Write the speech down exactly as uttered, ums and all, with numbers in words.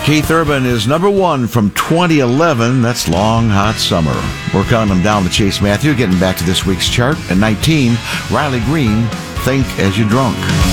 Keith Urban is number one from twenty eleven. That's Long Hot Summer. We're counting them down to Chase Matthew. Getting back to this week's chart. At nineteen, Riley Green, Think As You're Drunk.